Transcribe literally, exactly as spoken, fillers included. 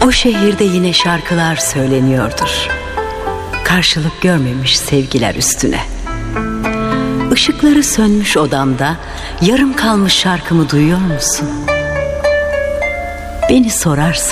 O şehirde yine şarkılar söyleniyordur, karşılık görmemiş sevgiler üstüne. Işıkları sönmüş odamda yarım kalmış şarkımı duyuyor musun? Beni sorarsan